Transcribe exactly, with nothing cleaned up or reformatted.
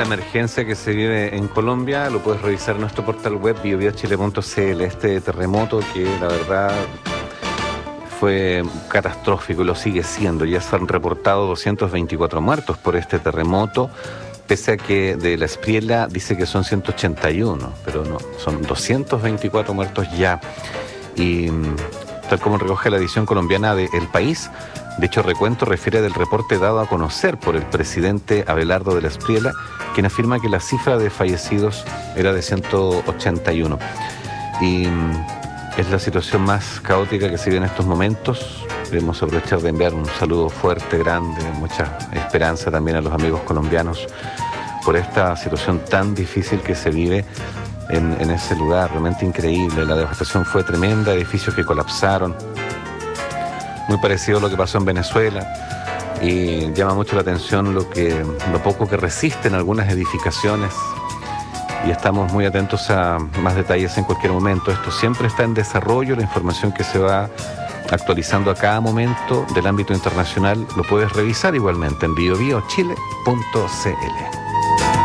emergencia que se vive en Colombia lo puedes revisar en nuestro portal web bio bio chile punto c l. Este terremoto que la verdad fue catastrófico y lo sigue siendo. Ya se han reportado doscientos veinticuatro muertos por este terremoto, pese a que de la Espriella dice que son ciento ochenta y uno, pero no, son doscientos veinticuatro muertos ya. Y tal como recoge la edición colombiana de El País, dicho recuento refiere del reporte dado a conocer por el presidente Abelardo de la Espriella, quien afirma que la cifra de fallecidos era de ciento ochenta y uno. Y es la situación más caótica que se vive en estos momentos. Queremos aprovechar de enviar un saludo fuerte, grande, mucha esperanza también a los amigos colombianos por esta situación tan difícil que se vive en, en ese lugar, realmente increíble. La devastación fue tremenda, edificios que colapsaron, muy parecido a lo que pasó en Venezuela, y llama mucho la atención lo, que, lo poco que resisten algunas edificaciones, y estamos muy atentos a más detalles en cualquier momento. Esto siempre está en desarrollo, la información que se va actualizando a cada momento del ámbito internacional lo puedes revisar igualmente en bio bio chile punto c l.